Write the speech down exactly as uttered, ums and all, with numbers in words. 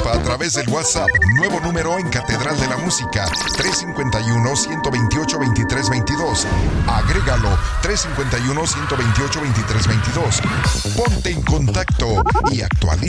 Participa a través del WhatsApp, nuevo número en Catedral de la Música, tres cinco uno, uno dos ocho, dos tres dos dos. Agrégalo, tres cinco uno, uno dos ocho, dos tres dos dos. Ponte en contacto y actualiza